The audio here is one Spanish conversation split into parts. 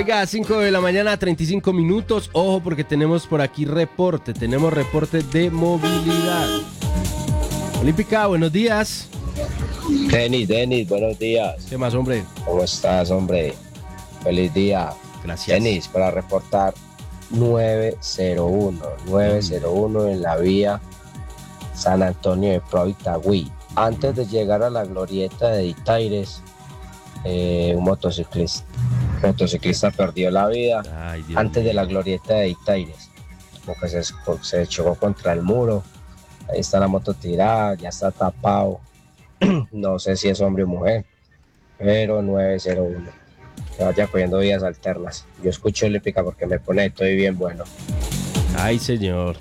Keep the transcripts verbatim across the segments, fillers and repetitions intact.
Oiga, cinco de la mañana, treinta y cinco minutos. Ojo porque tenemos por aquí reporte. Tenemos reporte de movilidad. Olímpica, buenos días. Denis, Denis, buenos días. ¿Qué más, hombre? ¿Cómo estás, hombre? Feliz día. Gracias. Denis, para reportar nueve cero uno, nueve cero uno en la vía San Antonio de Prado, Itagüí. Antes de llegar a la glorieta de Itaires, eh, un motociclista, motociclista perdió la vida. Ay, Dios antes mío. de la glorieta de Itaires. Como que se, se chocó contra el muro. Ahí está la moto tirada, ya está tapado. No sé si es hombre o mujer, pero nueve cero uno. Que vaya cogiendo vías alternas. Yo escucho Olímpica porque me pone, estoy bien bueno. Ay, señor.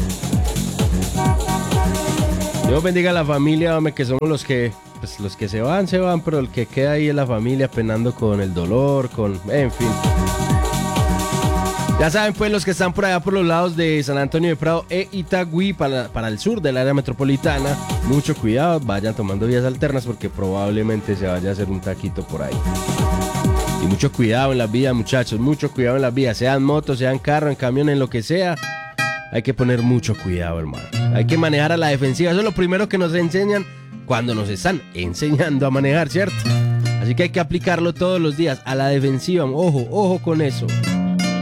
Dios bendiga a la familia, hombre, que somos los que, pues, los que se van, se van, pero el que queda ahí es la familia penando con el dolor, con, en fin. Ya saben, pues, los que están por allá por los lados de San Antonio de Prado e Itagüí, para, para el sur del área metropolitana, mucho cuidado, vayan tomando vías alternas porque probablemente se vaya a hacer un taquito por ahí. Y mucho cuidado en las vías, muchachos, mucho cuidado en las vías, sean motos, sean carros, en camión, en lo que sea. Hay que poner mucho cuidado, hermano. Hay que manejar a la defensiva. Eso es lo primero que nos enseñan cuando nos están enseñando a manejar, ¿cierto? Así que hay que aplicarlo todos los días a la defensiva. Ojo, ojo con eso.